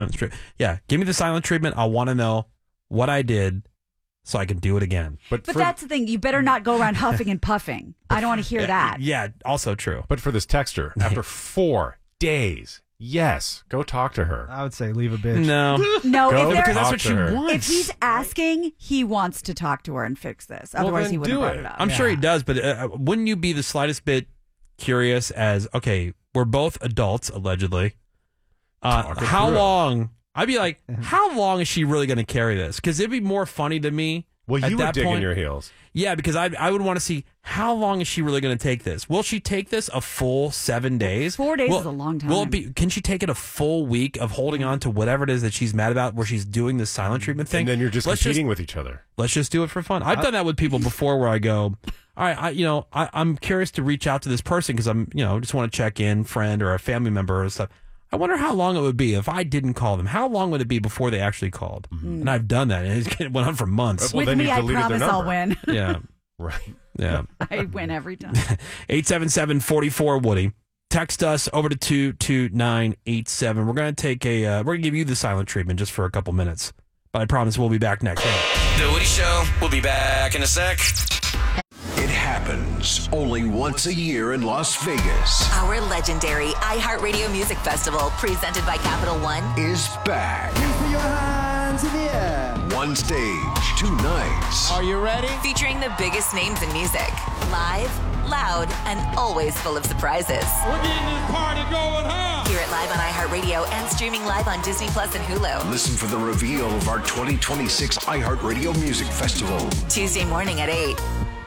silent treatment. Yeah, give me the silent treatment. I want to know what I did so I can do it again. But that's the thing. You better not go around huffing and puffing. I don't want to hear that. Yeah, also true. But for this texter, after 4 days, yes, go talk to her. I would say leave a bitch. No, because that's what she wants. If he's asking, he wants to talk to her and fix this. Otherwise, he wouldn't have brought it up. I'm sure he does, but wouldn't you be the slightest bit curious as, okay, we're both adults, allegedly. How long? I'd be like, how long is she really going to carry this? Because it'd be more funny to me. Well, you would dig in your heels. Yeah, because I would want to see how long is she really going to take this? Will she take this a full 7 days? 4 days is a long time. Will it be? Can she take it a full week of holding on to whatever it is that she's mad about, where she's doing this silent treatment thing? And then you're just competing with each other. Let's just do it for fun. I've done that with people before, where I go, all right, I'm curious to reach out to this person because I'm, just want to check in, friend or a family member or stuff. I wonder how long it would be if I didn't call them. How long would it be before they actually called? Mm-hmm. And I've done that, and it went on for months. With me, I promise I'll win. Yeah. Right. Yeah. I win every time. 877-44-WOODY. Text us over to 22987. We're going to we're going to give you the silent treatment just for a couple minutes. But I promise we'll be back next. The Woody Show. We'll be back in a sec. It happens only once a year in Las Vegas. Our legendary iHeartRadio Music Festival, presented by Capital One, is back. Put your hands in the air. One stage, 2 nights. Are you ready? Featuring the biggest names in music. Live, loud, and always full of surprises. We're getting this party going, huh? Hear it live on iHeartRadio and streaming live on Disney Plus and Hulu. Listen for the reveal of our 2026 iHeartRadio Music Festival. Tuesday morning at 8.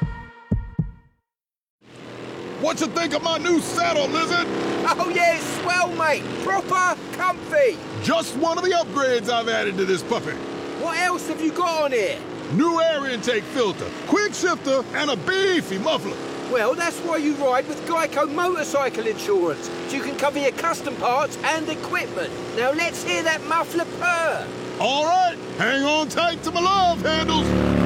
What you think of my new saddle, Lizard? Oh, yeah, it's swell, mate. Proper comfy. Just one of the upgrades I've added to this puppy. What else have you got on here? New air intake filter, quick shifter, and a beefy muffler. Well, that's why you ride with Geico Motorcycle Insurance, so you can cover your custom parts and equipment. Now let's hear that muffler purr. All right, hang on tight to my love handles.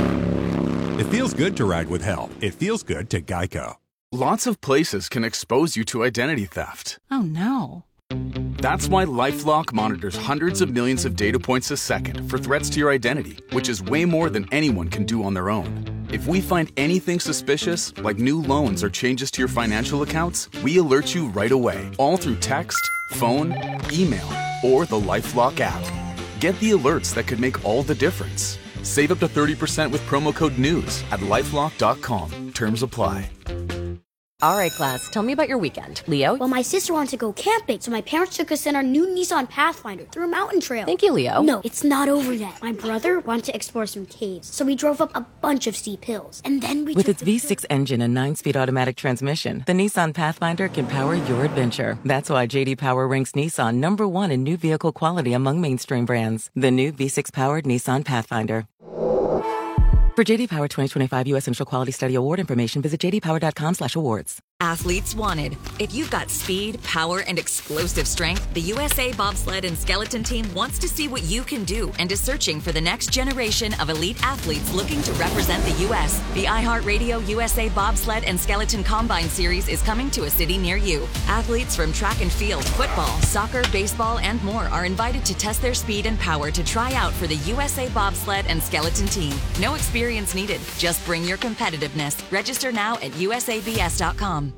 It feels good to ride with help. It feels good to Geico. Lots of places can expose you to identity theft. Oh, no. That's why LifeLock monitors hundreds of millions of data points a second for threats to your identity, which is way more than anyone can do on their own. If we find anything suspicious, like new loans or changes to your financial accounts, we alert you right away, all through text, phone, email, or the LifeLock app. Get the alerts that could make all the difference. Save up to 30% with promo code NEWS at LifeLock.com. Terms apply. All right, class, tell me about your weekend. Leo? Well, my sister wanted to go camping, so my parents took us in our new Nissan Pathfinder through a mountain trail. Thank you, Leo. No, it's not over yet. My brother wanted to explore some caves, so we drove up a bunch of steep hills. And then we With its V6 engine and 9-speed automatic transmission, the Nissan Pathfinder can power your adventure. That's why J.D. Power ranks Nissan #1 in new vehicle quality among mainstream brands. The new V6-powered Nissan Pathfinder. For J.D. Power 2025 U.S. Initial Quality Study Award information, visit jdpower.com/awards. Athletes wanted. If you've got speed, power, and explosive strength, the USA Bobsled and Skeleton Team wants to see what you can do and is searching for the next generation of elite athletes looking to represent the U.S. The iHeartRadio USA Bobsled and Skeleton Combine Series is coming to a city near you. Athletes from track and field, football, soccer, baseball, and more are invited to test their speed and power to try out for the USA Bobsled and Skeleton Team. No experience needed. Just bring your competitiveness. Register now at usabs.com.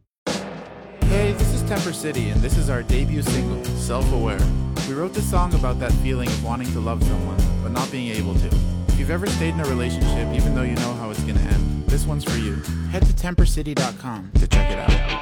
Hey, this is Temper City, and this is our debut single, Self-Aware. We wrote this song about that feeling of wanting to love someone, but not being able to. If you've ever stayed in a relationship, even though you know how it's going to end, this one's for you. Head to tempercity.com to check it out.